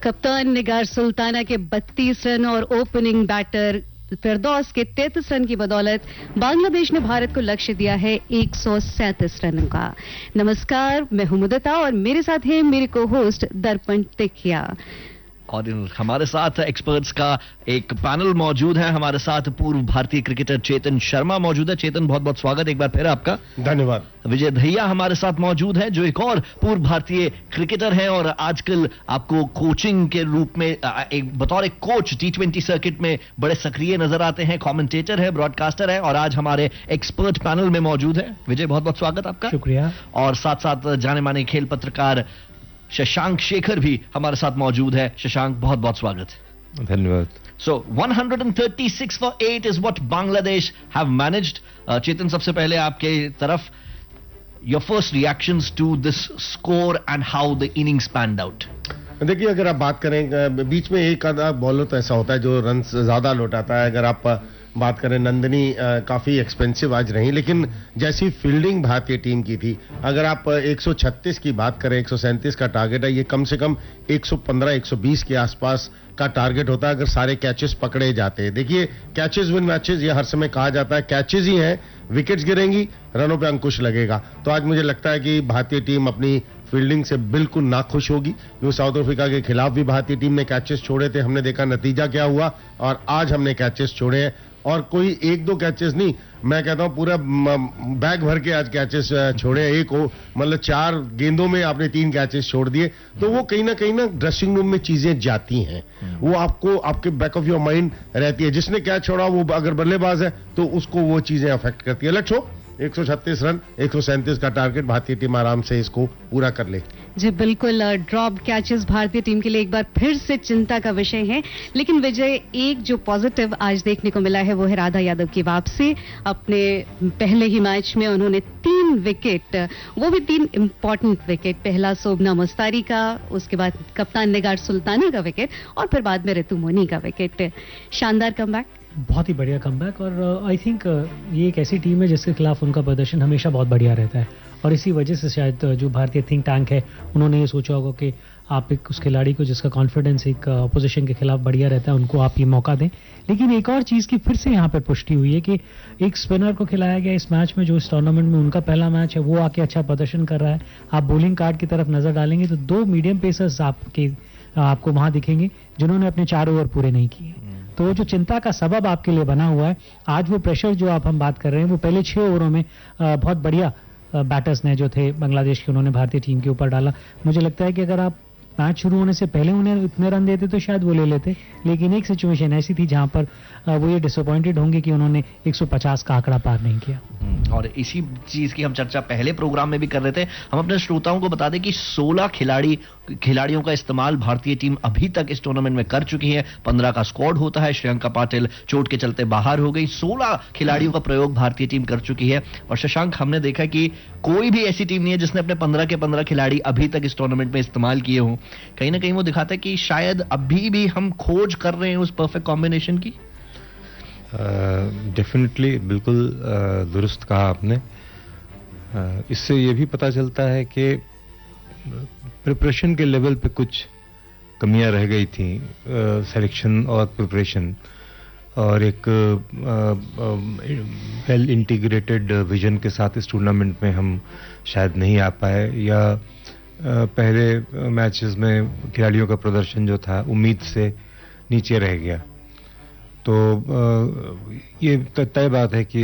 कप्तान निगार सुल्ताना के 32 रन और ओपनिंग बैटर फिरदौस के 33 रन की बदौलत बांग्लादेश ने भारत को लक्ष्य दिया है 137 रनों का। नमस्कार, मैं हूं मुदिता और मेरे साथ हैं मेरे को होस्ट दर्पण टिकिया। और हमारे साथ एक्सपर्ट्स का एक पैनल मौजूद है। हमारे साथ पूर्व भारतीय क्रिकेटर चेतन शर्मा मौजूद है। चेतन, बहुत बहुत स्वागत एक बार फिर आपका। धन्यवाद। विजय दहिया हमारे साथ मौजूद है, जो एक और पूर्व भारतीय क्रिकेटर है और आजकल आपको कोचिंग के रूप में बतौर एक कोच T20 सर्किट में बड़े सक्रिय नजर आते हैं। कमेंटेटर है, ब्रॉडकास्टर है और आज हमारे एक्सपर्ट पैनल में मौजूद है। विजय, बहुत बहुत स्वागत आपका। शुक्रिया। और साथ साथ जाने माने खेल पत्रकार शशांक शेखर भी हमारे साथ मौजूद है। शशांक, बहुत बहुत स्वागत। धन्यवाद। So 136 for 8 is what Bangladesh have managed. Chetan, सबसे पहले आपके तरफ your first reactions to this score and how the innings panned out. देखिए, अगर आप बात करें, बीच में एक आधा बॉलर तो ऐसा होता है जो रन ज्यादा लौटाता है। अगर आप बात करें, नंदनी काफी एक्सपेंसिव आज रही, लेकिन जैसी फील्डिंग भारतीय टीम की थी, अगर आप 136 की बात करें, 137 का टारगेट है, ये कम से कम 115-120 के आसपास का टारगेट होता है अगर सारे कैचेस पकड़े जाते हैं। देखिए, कैचेस विन मैचेस, ये हर समय कहा जाता है, कैचेस ही हैं, विकेट्स गिरेंगी, रनों पे अंकुश लगेगा। तो आज मुझे लगता है कि भारतीय टीम अपनी फील्डिंग से बिल्कुल नाखुश होगी। जो साउथ अफ्रीका के खिलाफ भी भारतीय टीम ने कैचेस छोड़े थे, हमने देखा नतीजा क्या हुआ, और आज हमने कैचेस छोड़े हैं, और कोई एक दो कैचेस नहीं, मैं कहता हूं पूरा बैग भर के आज कैचेस छोड़े। एक हो मतलब 4 गेंदों में आपने 3 कैचेस छोड़ दिए, तो वो कहीं ना ड्रेसिंग रूम में चीजें जाती हैं, वो आपको आपके बैक ऑफ योर माइंड रहती है। जिसने कैच छोड़ा वो अगर बल्लेबाज है तो उसको वो चीजें अफेक्ट करती है। लेट्स होप 136 रन, 137 का टारगेट, भारतीय टीम आराम से इसको पूरा कर ले। जी बिल्कुल, ड्रॉप कैचेस भारतीय टीम के लिए एक बार फिर से चिंता का विषय है। लेकिन विजय, एक जो पॉजिटिव आज देखने को मिला है वो है राधा यादव की वापसी। अपने पहले ही मैच में उन्होंने 3 विकेट, वो भी 3 इंपॉर्टेंट विकेट, पहला सोबना मुस्तारी का, उसके बाद कप्तान निगार सुल्ताना का विकेट और फिर बाद में ऋतु मोनी का विकेट। शानदार कमबैक, बहुत ही बढ़िया कमबैक। और आई थिंक ये एक ऐसी टीम है जिसके खिलाफ उनका प्रदर्शन हमेशा बहुत बढ़िया रहता है, और इसी वजह से शायद जो भारतीय थिंक टैंक है उन्होंने ये सोचा होगा कि आप एक उस खिलाड़ी को जिसका कॉन्फिडेंस एक अपोजिशन के खिलाफ बढ़िया रहता है, उनको आप ये मौका दें। लेकिन एक और चीज़ की फिर से यहाँ पर पुष्टि हुई है कि एक स्पिनर को खिलाया गया इस मैच में, जो इस टूर्नामेंट में उनका पहला मैच है, वो आके अच्छा प्रदर्शन कर रहा है। आप बॉलिंग कार्ड की तरफ नजर डालेंगे तो 2 मीडियम पेसर्स आपको वहां दिखेंगे जिन्होंने अपने 4 ओवर पूरे नहीं किए। तो जो चिंता का सबब आपके लिए बना हुआ है, आज वो प्रेशर जो हम बात कर रहे हैं, वो पहले 6 ओवरों में बहुत बढ़िया बैटर्स ने जो थे बांग्लादेश के, उन्होंने भारतीय टीम के ऊपर डाला। मुझे लगता है कि अगर आप मैच शुरू होने से पहले उन्हें इतने रन देते तो शायद वो ले लेते, लेकिन एक सिचुएशन ऐसी थी जहां पर वो ये डिसअपॉइंटेड होंगे कि उन्होंने 150 का आंकड़ा पार नहीं किया। और इसी चीज की हम चर्चा पहले प्रोग्राम में भी कर रहे थे। हम अपने श्रोताओं को बता दें कि 16 खिलाड़ियों का इस्तेमाल भारतीय टीम अभी तक इस टूर्नामेंट में कर चुकी है। 15 का स्क्वाड होता है, श्रेयंका पाटिल चोट के चलते बाहर हो गई। 16 खिलाड़ियों का प्रयोग भारतीय टीम कर चुकी है। और शशांक, हमने देखा कि कोई भी ऐसी टीम नहीं है जिसने अपने 15 के 15 खिलाड़ी अभी तक इस टूर्नामेंट में इस्तेमाल किए हों। कहीं ना कहीं वो दिखाता है कि शायद अभी भी हम खोज कर रहे हैं उस परफेक्ट कॉम्बिनेशन की। डेफिनेटली, बिल्कुल दुरुस्त कहा आपने। इससे ये भी पता चलता है कि प्रिपरेशन के लेवल पे कुछ कमियां रह गई थी, सिलेक्शन और प्रिपरेशन, और एक वेल इंटीग्रेटेड विजन के साथ इस टूर्नामेंट में हम शायद नहीं आ पाए, या पहले मैचेस में खिलाड़ियों का प्रदर्शन जो था उम्मीद से नीचे रह गया। तो ये तय बात है कि